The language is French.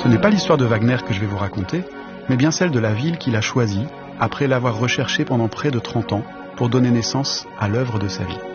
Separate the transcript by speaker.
Speaker 1: Ce n'est pas l'histoire de Wagner que je vais vous raconter, mais bien celle de la ville qu'il a choisie après l'avoir recherchée pendant près de 30 ans pour donner naissance à l'œuvre de sa vie.